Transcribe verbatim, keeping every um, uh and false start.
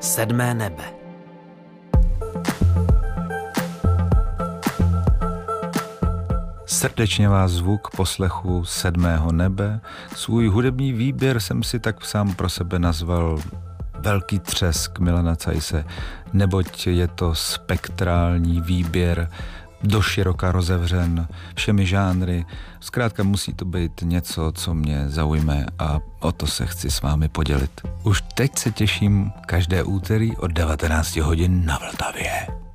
Sedmé nebe. Srdečně vás zvu k poslechu Sedmého nebe. Svůj hudební výběr jsem si tak sám pro sebe nazval Velký třesk Milana Ceise, neboť je to spektrální výběr, doširoka rozevřen všemi žánry. Zkrátka musí to být něco, co mě zaujme a o to se chci s vámi podělit. Už teď se těším každé úterý od devatenáct hodin na Vltavě.